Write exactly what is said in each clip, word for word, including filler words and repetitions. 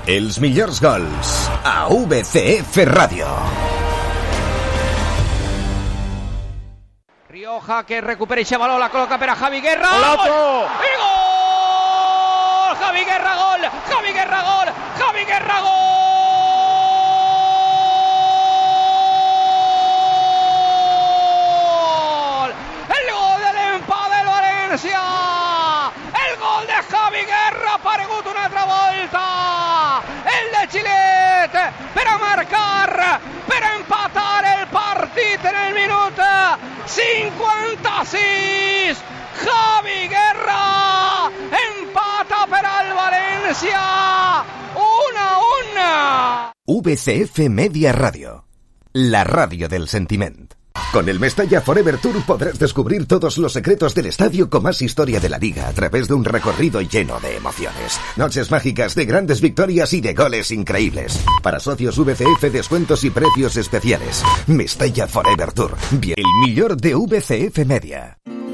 Els millors gols a V C F Ràdio. Rioja que recupera ese balón, la coloca per a Javi Guerra. ¡Golazo! ¡Y gol! Javi Guerra, gol. Javi Guerra, gol. Javi Guerra, gol. El gol del empate del València. El gol de Javi Guerra ha aparegut una altra volta. El de Gilet per a marcar, per a empatar el partit en el minut cinquanta-sis. Javi Guerra empata per al València uno a uno. V C F Media Radio, la radio del sentiment. Con el Mestalla Forever Tour podrás descubrir todos los secretos del estadio con más historia de la liga a través de un recorrido lleno de emociones. Noches mágicas de grandes victorias y de goles increíbles. Para socios V C F, descuentos y precios especiales. Mestalla Forever Tour, bien el millor de V C F Media.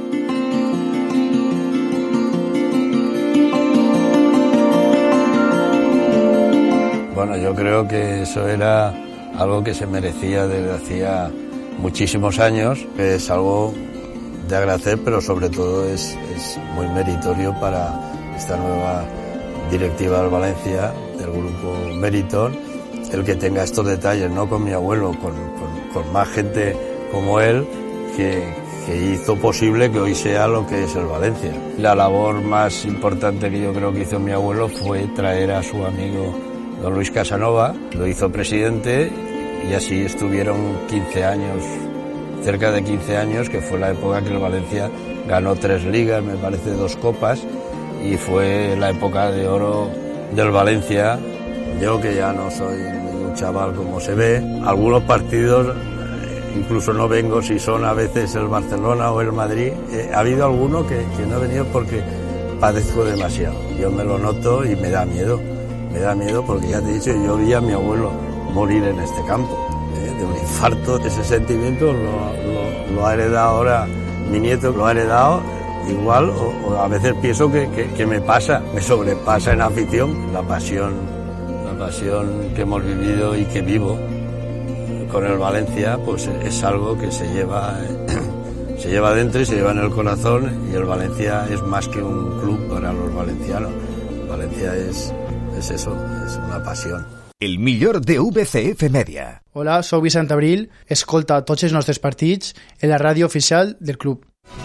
Bueno, yo creo que eso era algo que se merecía desde hacía muchísimos años, es algo de agradecer, pero sobre todo es, es muy meritorio para esta nueva directiva del Valencia, del grupo Meriton, el que tenga estos detalles, no con mi abuelo, con, con, con más gente como él, que, que hizo posible que hoy sea lo que es el Valencia. La labor más importante que yo creo que hizo mi abuelo fue traer a su amigo don Luis Casanova, lo hizo presidente, y así estuvieron quince años, cerca de quince años, que fue la época que el Valencia ganó tres ligas, me parece dos copas, y fue la época de oro del Valencia. Yo, que ya no soy ningún chaval como se ve, algunos partidos incluso no vengo si son a veces el Barcelona o el Madrid. Eh, ha habido alguno que, que no he venido porque padezco demasiado. Yo me lo noto y me da miedo, me da miedo porque ya te he dicho, yo vi a mi abuelo morir en este campo, eh, de un infarto. Ese sentimiento lo, lo, lo ha heredado ahora mi nieto, lo ha heredado igual, o, o a veces pienso que, que, que me pasa, me sobrepasa en afición. La pasión, la pasión que hemos vivido y que vivo con el Valencia, pues es algo que se lleva, se lleva dentro y se lleva en el corazón, y el Valencia es más que un club para los valencianos. Valencia es, es eso, es una pasión. El millor de V C F Media. Hola, soc Vicent Abril, escolta tots els nostres partits en la ràdio oficial del club.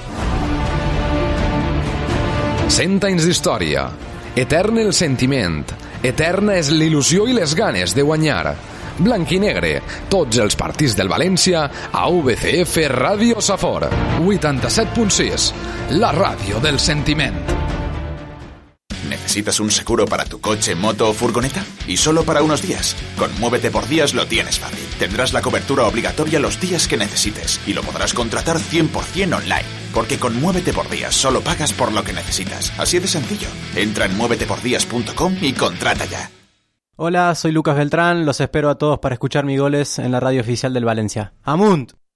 Cent anys d'història, etern el sentiment, eterna és l'il·lusió i les ganes de guanyar. Blanc i negre, tots els partits del València a V C F Ràdio Safor, vuitanta-set punt sis, la ràdio del sentiment. ¿Necesitas un seguro para tu coche, moto o furgoneta? Y solo para unos días. Con Muévete por Días lo tienes fácil. Tendrás la cobertura obligatoria los días que necesites y lo podrás contratar cien por ciento online. Porque con Muévete por Días solo pagas por lo que necesitas. Así de sencillo. Entra en muévete por días punto com y contrata ya. Hola, soy Lucas Beltrán. Los espero a todos para escuchar mis goles en la radio oficial del Valencia. ¡Amunt!